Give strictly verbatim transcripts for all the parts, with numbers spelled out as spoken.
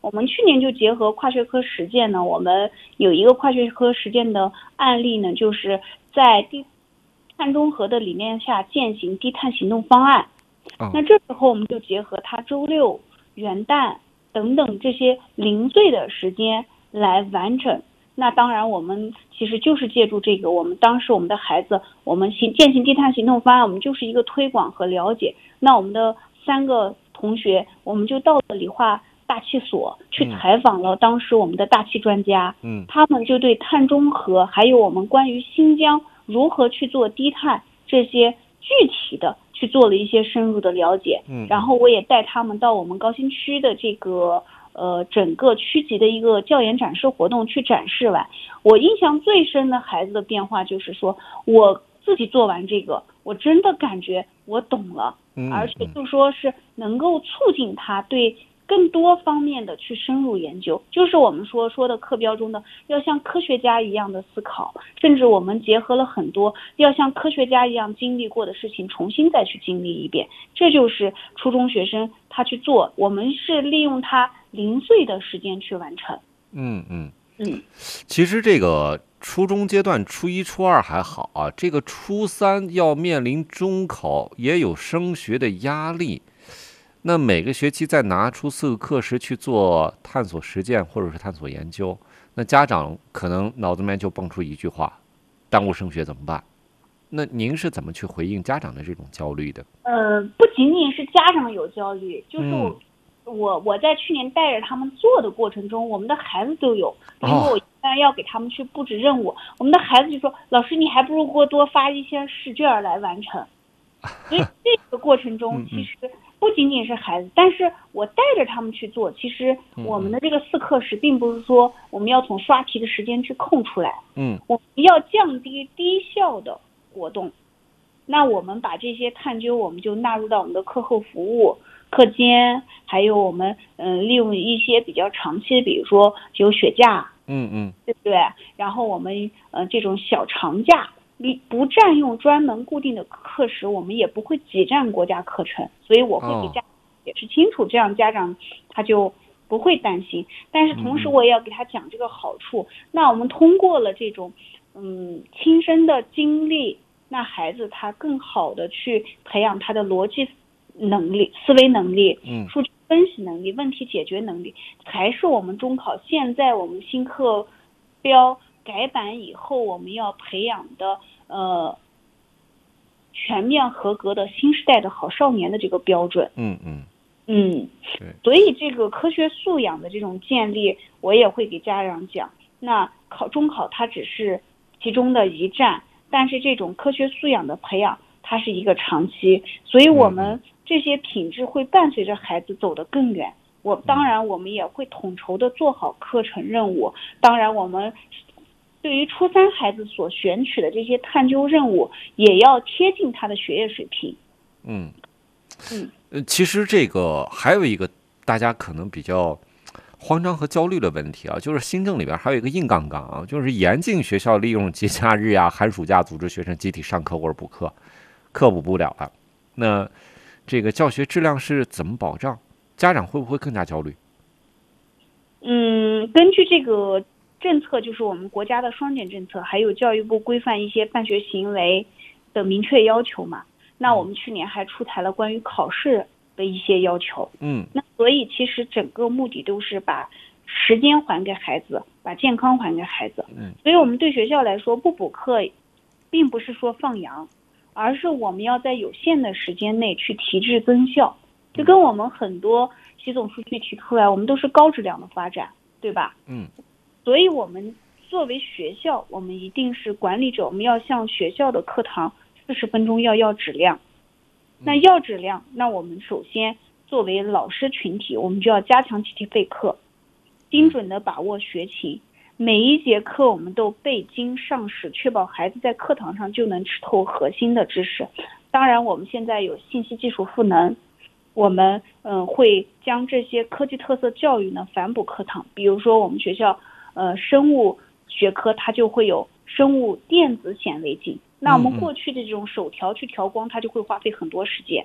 我们去年就结合跨学科实践呢，我们有一个跨学科实践的案例呢，就是在低碳中和的理念下践行低碳行动方案。 哦、 那这时候我们就结合它周六、元旦等等这些零碎的时间来完成。那当然我们其实就是借助这个，我们当时我们的孩子，我们行践行低碳行动方案，我们就是一个推广和了解。那我们的三个同学，我们就到了理化大气所去采访了当时我们的大气专家， 嗯， 他们就对碳中和还有我们关于新疆如何去做低碳这些具体的去做了一些深入的了解。 嗯， 然后我也带他们到我们高新区的这个呃整个区级的一个教研展示活动去展示完。我印象最深的孩子的变化就是说，我自己做完这个，我真的感觉我懂了， 嗯， 而且就说是能够促进他对更多方面的去深入研究，就是我们说说的课标中的要像科学家一样的思考，甚至我们结合了很多要像科学家一样经历过的事情重新再去经历一遍。这就是初中学生他去做，我们是利用他零碎的时间去完成。 嗯嗯嗯， 其实这个初中阶段初一初二还好啊，这个初三要面临中考，也有升学的压力。那每个学期再拿出四个课时去做探索实践或者是探索研究，那家长可能脑子里面就蹦出一句话：耽误升学怎么办？那您是怎么去回应家长的这种焦虑的？ 呃，不仅仅是家长有焦虑，就是我、嗯、我我在去年带着他们做的过程中，我们的孩子都有，因为我一般要给他们去布置任务，哦、我们的孩子就说：“老师，你还不如给我多发一些试卷来完成。”所以这个过程中，其实不仅仅是孩子，但是我带着他们去做。其实我们的这个四课时，并不是说我们要从刷题的时间去空出来， 嗯， 我们要降低低效的活动。那我们把这些探究，我们就纳入到我们的课后服务、课间，还有我们嗯、呃、利用一些比较长期，比如说有雪假， 嗯嗯， 对不对？然后我们呃这种小长假。你不占用专门固定的课时，我们也不会挤占国家课程，所以我会给家长解释清楚，这样家长他就不会担心。但是同时我也要给他讲这个好处。那我们通过了这种嗯亲身的经历，那孩子他更好的去培养他的逻辑能力、思维能力、数据分析能力、问题解决能力，才是我们中考现在我们新课标改版以后我们要培养的呃全面合格的新时代的好少年的这个标准。 嗯嗯嗯，所以这个科学素养的这种建立，我也会给家长讲。那考中考它只是其中的一站，但是这种科学素养的培养，它是一个长期，所以我们这些品质会伴随着孩子走得更远。我当然我们也会统筹的做好课程任务，当然我们。对于初三孩子所选取的这些探究任务，也要贴近他的学业水平。 嗯嗯， 呃，其实这个还有一个大家可能比较慌张和焦虑的问题啊，就是新政里边还有一个硬杠杠啊，就是严禁学校利用节假日呀、寒暑假组织学生集体上课或者补课，课补不了了。那这个教学质量是怎么保障？家长会不会更加焦虑？ 嗯，根据这个。政策就是我们国家的双减政策，还有教育部规范一些办学行为的明确要求嘛。那我们去年还出台了关于考试的一些要求。 嗯， 那所以其实整个目的都是把时间还给孩子，把健康还给孩子。 嗯， 所以我们对学校来说，不补课，并不是说放羊，而是我们要在有限的时间内去提质增效。就跟我们很多习总书记提出来，我们都是高质量的发展，对吧？ 嗯。 所以我们作为学校，我们一定是管理者，我们要向学校的课堂四十分钟要要质量。那要质量，那我们首先作为老师群体，我们就要加强集体备课，精准的把握学情，每一节课我们都背经上史，确保孩子在课堂上就能吃透核心的知识。当然我们现在有信息技术赋能，我们嗯会将这些科技特色教育呢反哺课堂，比如说我们学校呃，生物学科它就会有生物电子显微镜。那我们过去的这种手调去调光，它就会花费很多时间。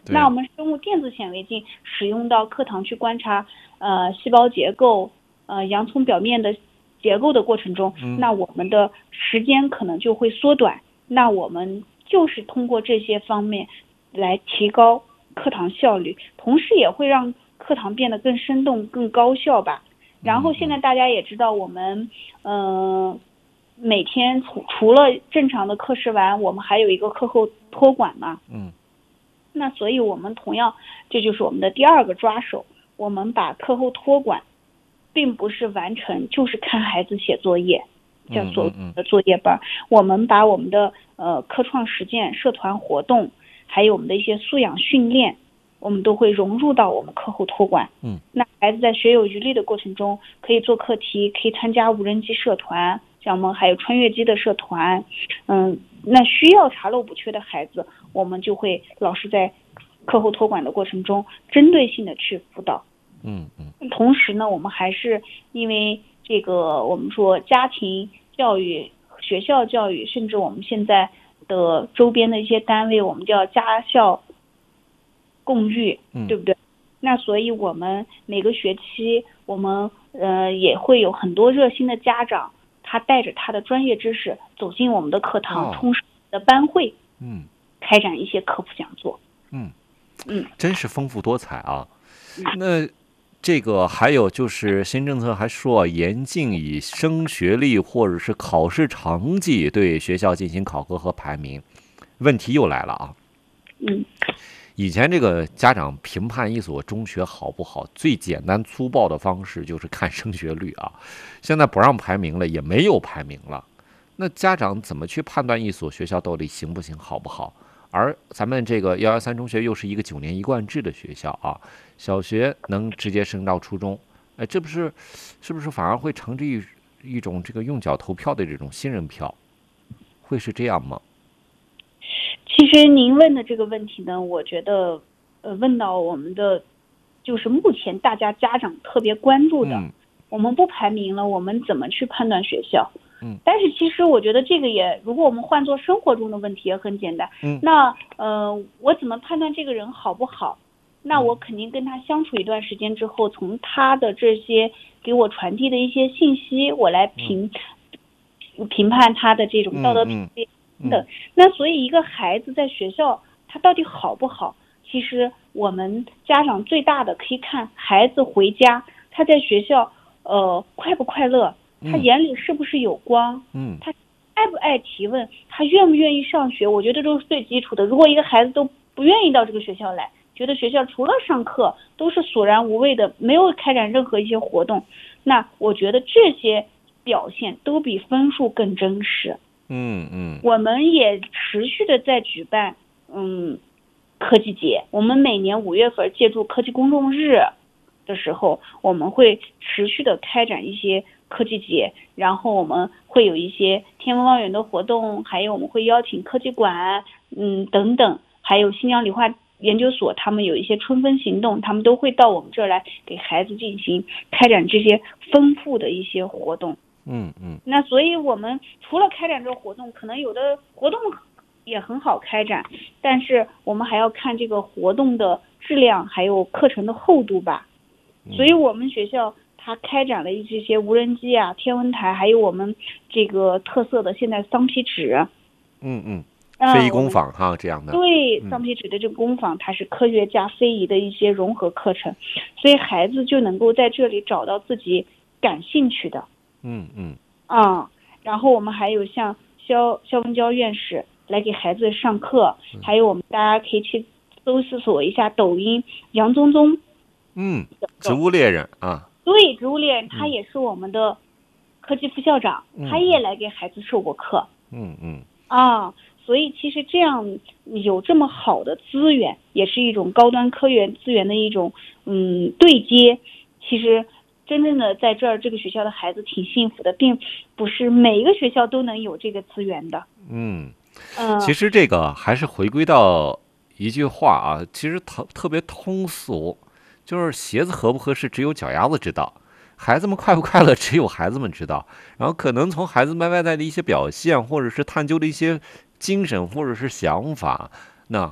那我们生物电子显微镜使用到课堂去观察呃细胞结构、呃洋葱表面的结构的过程中， 嗯、 那我们的时间可能就会缩短。那我们就是通过这些方面来提高课堂效率，同时也会让课堂变得更生动、更高效吧。然后现在大家也知道，我们嗯、呃、每天除除了正常的课时完，我们还有一个课后托管嘛。 嗯。 那所以我们同样，这就是我们的第二个抓手，我们把课后托管，并不是完成就是看孩子写作业，叫做的作业班，嗯嗯嗯，我们把我们的呃科创实践、社团活动，还有我们的一些素养训练，我们都会融入到我们课后托管。 嗯， 那孩子在学有余力的过程中，可以做课题，可以参加无人机社团，像我们还有穿越机的社团。嗯，那需要查漏补缺的孩子，我们就会老师在课后托管的过程中针对性的去辅导。 嗯嗯。 同时呢，我们还是因为这个我们说家庭教育、学校教育，甚至我们现在的周边的一些单位，我们叫家校共育，对不对？那所以我们每个学期，我们呃也会有很多热心的家长，他带着他的专业知识走进我们的课堂，充实的班会， 嗯， 开展一些科普讲座， 嗯嗯， 真是丰富多彩啊。那这个还有就是新政策还说严禁以升学率或者是考试成绩对学校进行考核和排名，问题又来了啊。 嗯， 以前这个家长评判一所中学好不好，最简单粗暴的方式就是看升学率啊。现在不让排名了，也没有排名了，那家长怎么去判断一所学校到底行不行、好不好？而咱们这个幺幺三中学又是一个九年一贯制的学校啊，小学能直接升到初中，哎，这不是是不是反而会成这一一种这个用脚投票的这种信任票，会是这样吗？ 其实您问的这个问题呢，我觉得呃问到我们的就是目前大家家长特别关注的， 嗯、 我们不排名了，我们怎么去判断学校？ 嗯， 但是其实我觉得这个也，如果我们换做生活中的问题也很简单。 嗯， 那呃，我怎么判断这个人好不好？那我肯定跟他相处一段时间之后，从他的这些给我传递的一些信息，我来评、嗯、评判他的这种道德品质的、嗯嗯。那所以一个孩子在学校他到底好不好？其实我们家长最大的可以看孩子回家，他在学校呃快不快乐？他眼里是不是有光？ 嗯， 他爱不爱提问？他愿不愿意上学？我觉得都是最基础的。如果一个孩子都不愿意到这个学校来，觉得学校除了上课都是索然无味的，没有开展任何一些活动，那我觉得这些表现都比分数更真实。 嗯嗯， 我们也持续的在举办嗯科技节，我们每年五月份借助科技公众日的时候，我们会持续的开展一些科技节，然后我们会有一些天文望远的活动，还有我们会邀请科技馆，嗯等等，还有新疆理化研究所，他们有一些春分行动，他们都会到我们这儿来给孩子进行开展这些丰富的一些活动。 嗯嗯。 那所以我们除了开展这个活动，可能有的活动也很好开展，但是我们还要看这个活动的质量，还有课程的厚度吧。所以我们学校它开展了这些无人机啊、天文台，还有我们这个特色的现在桑皮纸， 嗯嗯，非遗工坊哈、嗯、这样的。 对，桑皮纸的这个工坊，它是科学加非遗的一些融合课程，所以孩子就能够在这里找到自己感兴趣的。 嗯嗯。 啊，然后我们还有像肖肖文娇院士来给孩子上课，还有我们大家可以去搜索一下抖音杨宗宗。 嗯，植物猎人啊， 对，植物猎人他也是我们的科技副校长， 嗯、 他也来给孩子授过课。 嗯嗯啊，所以其实这样有这么好的资源，也是一种高端科研资源的一种嗯对接。其实真正的在这儿这个学校的孩子挺幸福的，并不是每一个学校都能有这个资源的。 嗯嗯， 其实这个还是回归到一句话啊，其实特特别通俗。就是鞋子合不合适，只有脚丫子知道；孩子们快不快乐，只有孩子们知道。然后可能从孩子们外在的一些表现，或者是探究的一些精神，或者是想法，那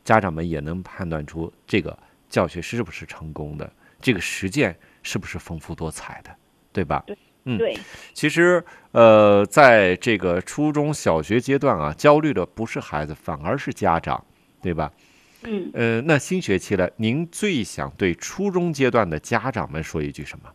家长们也能判断出这个教学是不是成功的，这个实践是不是丰富多彩的，对吧？ 对， 嗯， 对。 其实，呃，在这个初中小学阶段啊，焦虑的不是孩子，反而是家长，对吧？ 嗯， 呃，那新学期了，您最想对初中阶段的家长们说一句什么？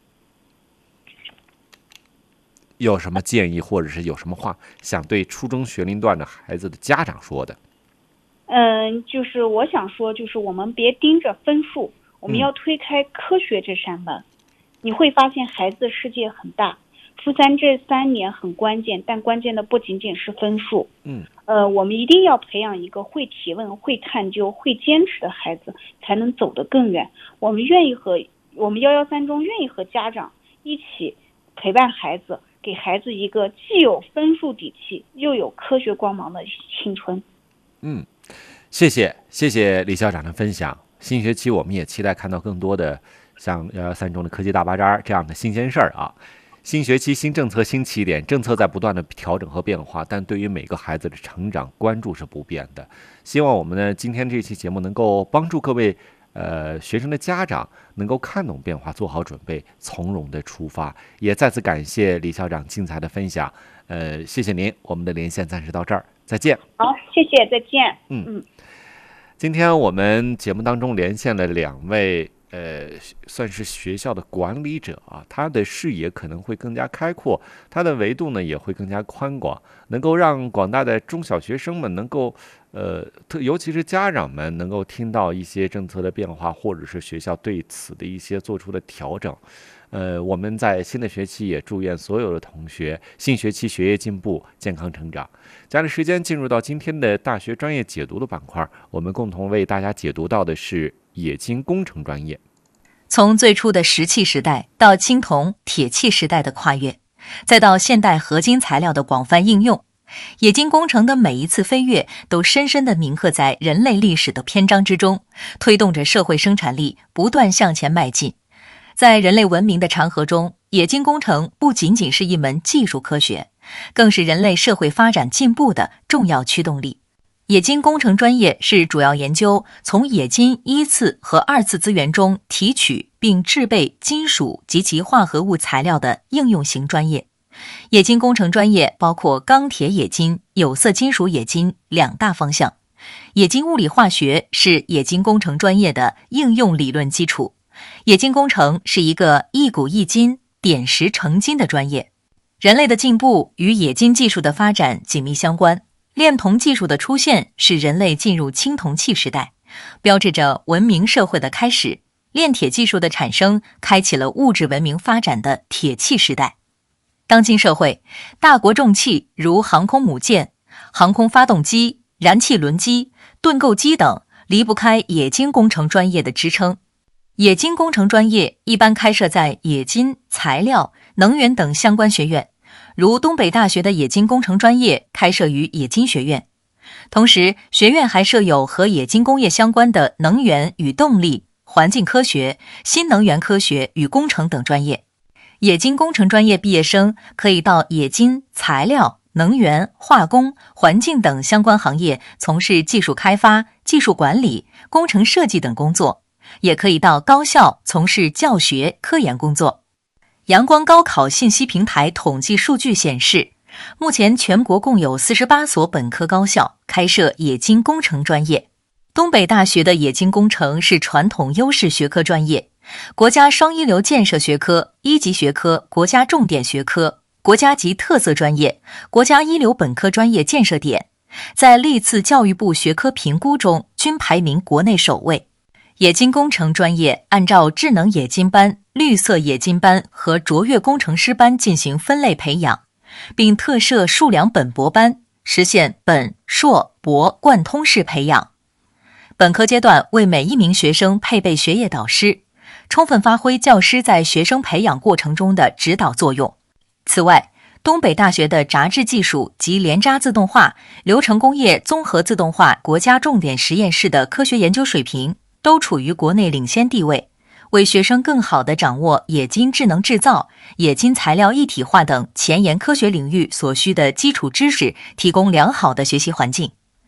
有什么建议，或者是有什么话想对初中学龄段的孩子的家长说的？ 嗯，就是我想说，就是我们别盯着分数，我们要推开科学这扇门。你会发现孩子的世界很大。初三这三年很关键，但关键的不仅仅是分数。 嗯， 呃，我们一定要培养一个会提问、会探究、会坚持的孩子，才能走得更远。我们愿意和我们幺幺三中愿意和家长一起陪伴孩子，给孩子一个既有分数底气，又有科学光芒的青春。 嗯，谢谢谢谢李校长的分享。新学期我们也期待看到更多的像幺幺三中的科技大巴扎这样的新鲜事儿啊。新学期新政策新起点，政策在不断的调整和变化，但对于每个孩子的成长关注是不变的。希望我们呢今天这期节目能够帮助各位呃学生的家长能够看懂变化，做好准备，从容的出发。也再次感谢李校长精彩的分享，呃，谢谢您。我们的连线暂时到这儿，再见。 好，谢谢，再见。 嗯嗯， 今天我们节目当中连线了两位。呃，算是学校的管理者啊，他的视野可能会更加开阔，他的维度呢也会更加宽广，能够让广大的中小学生们能够，呃，特尤其是家长们能够听到一些政策的变化，或者是学校对此的一些做出的调整。呃，我们在新的学期也祝愿所有的同学新学期学业进步，健康成长。接下来时间进入到今天的大学专业解读的板块，我们共同为大家解读到的是冶金工程专业。 从最初的石器时代到青铜、铁器时代的跨越，再到现代合金材料的广泛应用，冶金工程的每一次飞跃都深深地铭刻在人类历史的篇章之中，推动着社会生产力不断向前迈进。在人类文明的长河中，冶金工程不仅仅是一门技术科学，更是人类社会发展进步的重要驱动力。冶金工程专业是主要研究从冶金一次和二次资源中提取并制备金属及其化合物材料的应用型专业。冶金工程专业包括钢铁冶金、有色金属冶金两大方向。冶金物理化学是冶金工程专业的应用理论基础。冶金工程是一个一古一今、点石成金的专业。人类的进步与冶金技术的发展紧密相关。炼铜技术的出现使人类进入青铜器时代，标志着文明社会的开始。炼铁技术的产生开启了物质文明发展的铁器时代。当今社会，大国重器如航空母舰、航空发动机、燃气轮机、盾构机等离不开冶金工程专业的支撑。冶金工程专业一般开设在冶金、材料、能源等相关学院，如东北大学的冶金工程专业开设于冶金学院。同时，学院还设有和冶金工业相关的能源与动力、环境科学、新能源科学与工程等专业。冶金工程专业毕业生可以到冶金、材料、能源、化工、环境等相关行业从事技术开发、技术管理、工程设计等工作，也可以到高校从事教学、科研工作。阳光高考信息平台统计数据显示，目前全国共有四十八所本科高校开设冶金工程专业。东北大学的冶金工程是传统优势学科专业，国家双一流建设学科、一级学科、国家重点学科、国家级特色专业、国家一流本科专业建设点，在历次教育部学科评估中均排名国内首位。冶金工程专业按照智能冶金班、绿色冶金班和卓越工程师班进行分类培养，并特设数两本博班，实现本、硕、博贯通式培养。本科阶段为每一名学生配备学业导师，充分发挥教师在学生培养过程中的指导作用。此外，东北大学的轧制技术及联轧自动化、流程工业综合自动化国家重点实验室的科学研究水平都处于国内领先地位，为学生更好地掌握冶金智能制造、冶金材料一体化等前沿科学领域所需的基础知识提供良好的学习环境。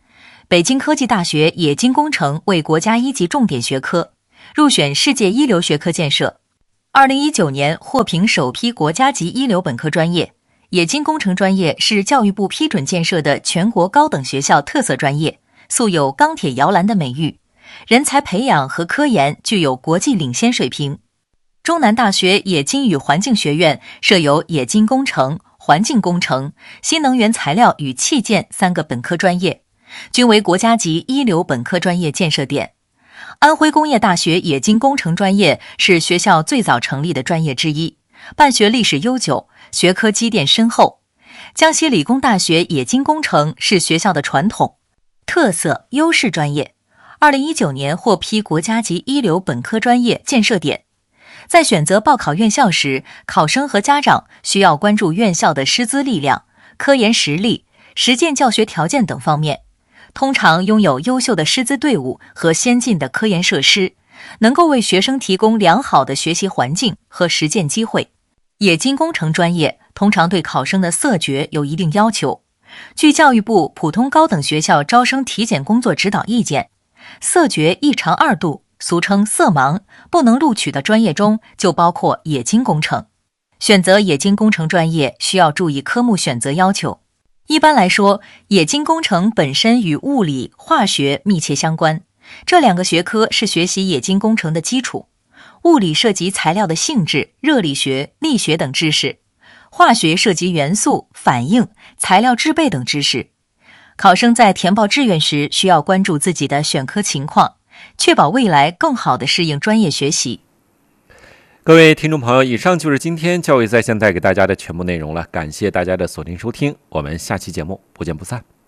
北京科技大学冶金工程为国家一级重点学科，入选世界一流学科建设。二零一九年获评首批国家级一流本科专业。冶金工程专业是教育部批准建设的全国高等学校特色专业，素有钢铁摇篮的美誉，人才培养和科研具有国际领先水平。中南大学冶金与环境学院设有冶金工程、环境工程、新能源材料与器件三个本科专业，均为国家级一流本科专业建设点。安徽工业大学冶金工程专业是学校最早成立的专业之一，办学历史悠久，学科积淀深厚。江西理工大学冶金工程是学校的传统、特色、优势专业，二零一九年获批国家级一流本科专业建设点。在选择报考院校时，考生和家长需要关注院校的师资力量、科研实力、实践教学条件等方面。通常拥有优秀的师资队伍和先进的科研设施，能够为学生提供良好的学习环境和实践机会。冶金工程专业通常对考生的色觉有一定要求。据教育部普通高等学校招生体检工作指导意见，色觉异常二度，俗称色盲，不能录取的专业中就包括冶金工程。选择冶金工程专业需要注意科目选择要求。一般来说，冶金工程本身与物理、化学密切相关，这两个学科是学习冶金工程的基础。物理涉及材料的性质、热力学、力学等知识，化学涉及元素、反应、材料制备等知识。考生在填报志愿时需要关注自己的选科情况，确保未来更好地适应专业学习。 各位听众朋友，以上就是今天教育在线带给大家的全部内容了，感谢大家的锁定收听，我们下期节目不见不散。